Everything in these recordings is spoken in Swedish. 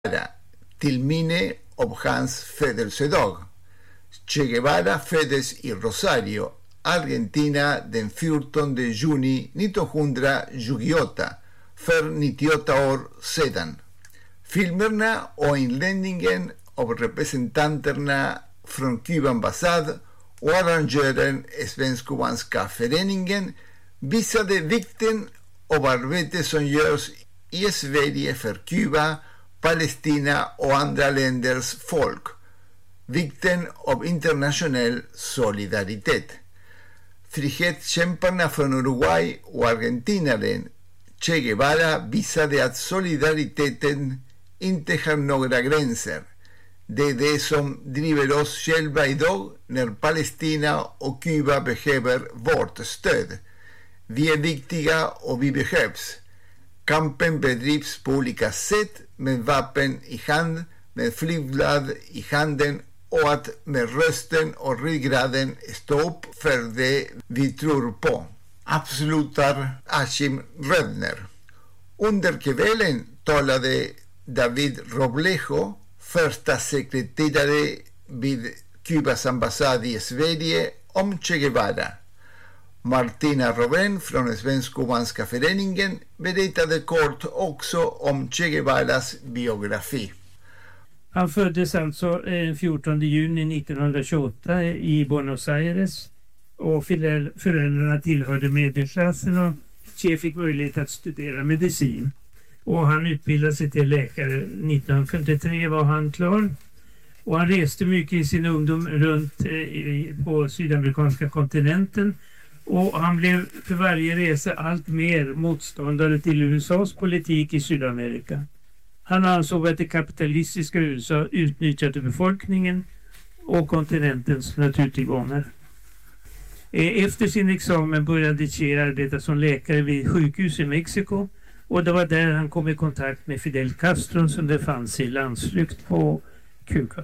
till minne av hans födelsedag. Che Guevara föddes i Rosario, Argentina den 14 juni 1928, för 98 år sedan. Filmerna och inledningen av representanterna från Kuba-ambassad och arrangören Svensk-Kubanska föreningen visade vikten av arbete som görs i Sverige för Kuba, Palestina och andra länders folk. Vikten av internationell solidaritet. Frihetskämparna från Uruguay och Argentinaren Che Guevara visade att solidariteten inte har några gränser. Det är det som driver oss själva idag när Palestina och Kuba behöver vårt stöd. Vi är viktiga och vi behövs. Kampen bedrivs på olika sätt, med vapen i hand, med flygblad i handen och att med rösten och ryggraden stå upp för det vi tror på. Avslutar Achim Rödner. Under kvällen talade David Roblejo, första sekreterare vid Kubas ambassad i Sverige, om Che Guevara. Martina Robén från Svensk-Kubanska föreningen berättade kort också om Che Guevaras biografi. Han föddes alltså 14 juni 1928 i Buenos Aires och föräldrarna tillhörde medelklassen och Che fick möjlighet att studera medicin. Och han utbildade sig till läkare. 1953 var han klar. Och han reste mycket i sin ungdom runt på sydamerikanska kontinenten. Och han blev för varje resa allt mer motståndare till USAs politik i Sydamerika. Han ansåg att det kapitalistiska USA utnyttjade befolkningen och kontinentens naturtillgångar. Efter sin examen började Che arbeta som läkare vid sjukhus i Mexiko. Och det var där han kom i kontakt med Fidel Castro som det fanns i landsflykt på Kuba.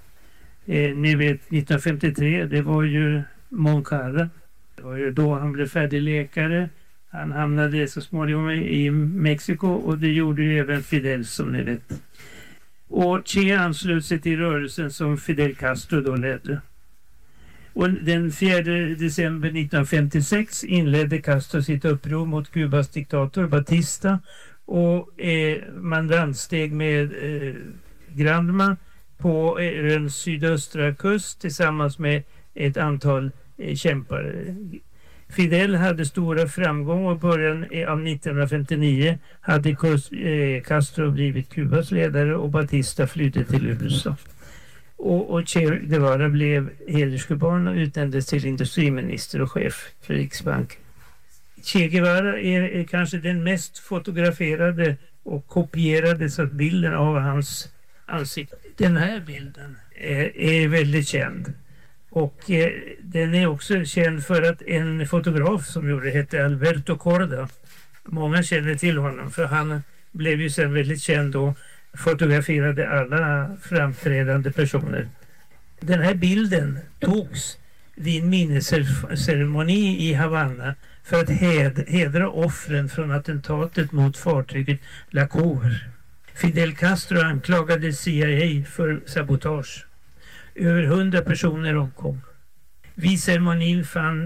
Ni vet 1953, det var ju Moncada. Det var ju då han blev färdig läkare. Han hamnade så småningom i Mexiko och det gjorde ju även Fidel som ni vet. Och Che anslöt sig till rörelsen som Fidel Castro då ledde. Och den 4 december 1956 inledde Castro sitt uppror mot Kubas diktator Batista och man landsteg med Granma på den sydöstra kust tillsammans med ett antal kämpare. Fidel hade stora framgång och början av 1959 hade Castro blivit Kubas ledare och Batista flydde till USA. Och Che Guevara blev hederskuban och utnämndes till industriminister och chef för Riksbank. Che Guevara är kanske den mest fotograferade och kopierade så att bilden av hans ansikte. Den här bilden är väldigt känd. Och den är också känd för att en fotograf som gjorde hette Alberto Korda. Många känner till honom för han blev ju sen väldigt känd och fotograferade alla framträdande personer. Den här bilden togs vid en minnesceremoni i Havanna för att hedra offren från attentatet mot fartyget La Cour. Fidel Castro anklagade CIA för sabotage. Över 100 personer omkom. Vid ceremonin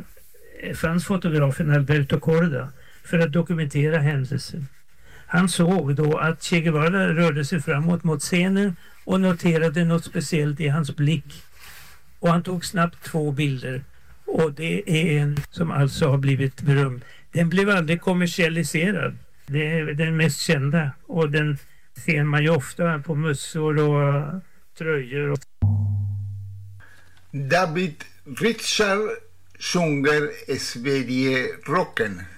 fanns fotografen Alberto Korda för att dokumentera händelsen. Han såg då att Che Guevara rörde sig framåt mot scenen och noterade något speciellt i hans blick. Och han tog snabbt 2 bilder. Och det är en som alltså har blivit berömd. Den blev aldrig kommersialiserad. Det är den mest kända. Och den ser man ju ofta på mössor och tröjor. David Richard sjunger Sverige-rocken.